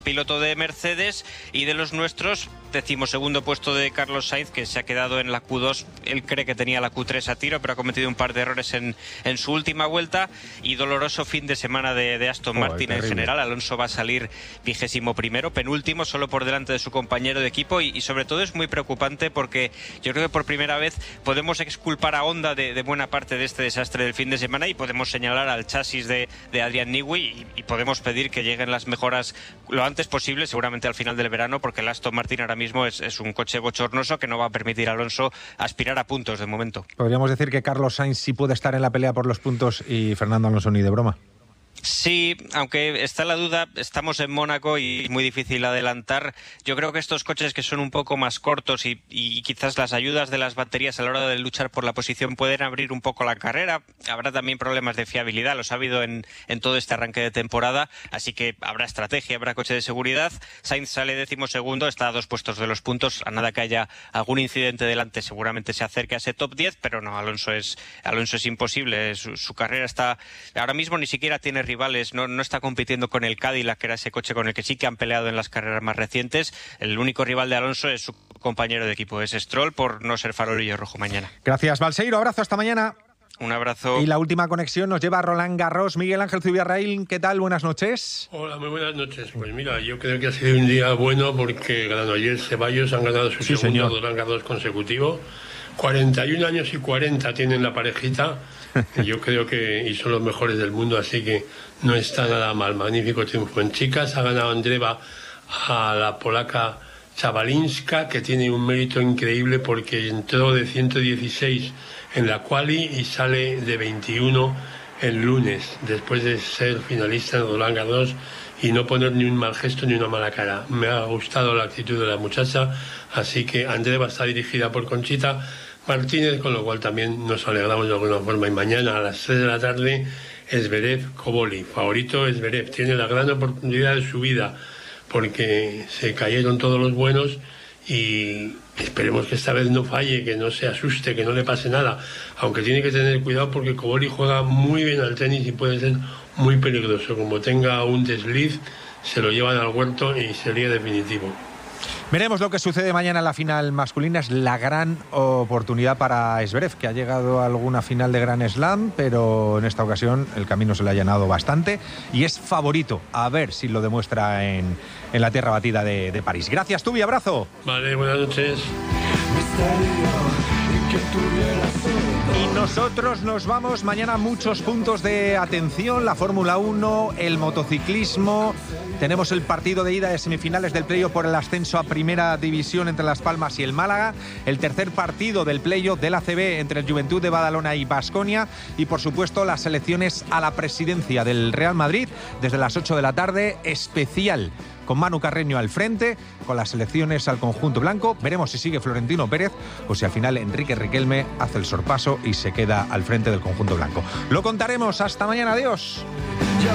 piloto de Mercedes, y de los nuestros, 12º puesto de Carlos Sainz, que se ha quedado en la Q2. Él cree que tenía la Q3 a tiro, pero ha cometido un par de errores en su última vuelta. Y doloroso fin de semana de Aston Martin terrible. En general. Alonso va a salir 21º, penúltimo, solo por delante de su compañero de equipo, y sobre todo es muy preocupante porque yo creo que por primera vez podemos exculpar a Honda de buena parte de este desastre del fin de semana, y podemos señalar al chasis de Adrian Newey, y podemos pedir que lleguen las mejoras lo antes posible, seguramente al final del verano, porque el Aston Martin ahora mismo es un coche bochornoso que no va a permitir a Alonso aspirar a puntos de momento. Podríamos decir que Carlos Sainz sí puede estar en la pelea por los puntos y Fernando Alonso ni de broma. Sí, aunque está la duda, estamos en Mónaco y es muy difícil adelantar. Yo creo que estos coches que son un poco más cortos y quizás las ayudas de las baterías a la hora de luchar por la posición pueden abrir un poco la carrera. Habrá también problemas de fiabilidad, los ha habido en todo este arranque de temporada, así que habrá estrategia, habrá coche de seguridad. Sainz sale 12º, está a 2 puestos de los puntos, a nada que haya algún incidente delante seguramente se acerque a ese top 10, pero no, Alonso es imposible, su carrera está, ahora mismo ni siquiera tiene rivales, no está compitiendo con el Cadillac, que era ese coche con el que sí que han peleado en las carreras más recientes. El único rival de Alonso es su compañero de equipo, es Stroll, por no ser farolillo rojo mañana. Gracias, Balseiro, abrazo, hasta mañana. Un abrazo. Y la última conexión nos lleva a Roland Garros. Miguel Ángel Zubiarraíl, ¿qué tal? Buenas noches. Hola, muy buenas noches. Pues mira, yo creo que ha sido un día bueno porque Granollers, Ceballos han ganado su segundo Roland Garros consecutivo. 41 años y 40 tienen la parejita. Yo creo que y son los mejores del mundo, así que no está nada mal. Magnífico triunfo. En chicas ha ganado Andreeva a la polaca Sabalinska, que tiene un mérito increíble porque entró de 116 en la quali y sale de 21 el lunes, después de ser finalista en Roland Garros y no poner ni un mal gesto ni una mala cara. Me ha gustado la actitud de la muchacha, así que Andreeva está dirigida por Conchita Martínez, con lo cual también nos alegramos de alguna forma. Y mañana a las 3 de la tarde, Zverev Koboli. Favorito Zverev, tiene la gran oportunidad de su vida porque se cayeron todos los buenos y esperemos que esta vez no falle, que no se asuste, que no le pase nada, aunque tiene que tener cuidado porque Koboli juega muy bien al tenis y puede ser muy peligroso. Como tenga un desliz, se lo llevan al huerto y sería definitivo. Veremos lo que sucede mañana en la final masculina. Es la gran oportunidad para Zverev, que ha llegado a alguna final de Grand Slam, pero en esta ocasión el camino se le ha llenado bastante y es favorito. A ver si lo demuestra en la tierra batida de París. Gracias, Tubi, abrazo. Vale, buenas noches. Y nosotros nos vamos mañana, muchos puntos de atención, la Fórmula 1, el motociclismo, tenemos el partido de ida de semifinales del playoff por el ascenso a Primera División entre Las Palmas y el Málaga, el tercer partido del playoff del ACB entre el Juventud de Badalona y Baskonia, y por supuesto las elecciones a la presidencia del Real Madrid desde las 8 de la tarde, especial con Manu Carreño al frente, con las elecciones al conjunto blanco. Veremos si sigue Florentino Pérez o si al final Enrique Riquelme hace el sorpaso y se queda al frente del conjunto blanco. Lo contaremos. Hasta mañana. Adiós.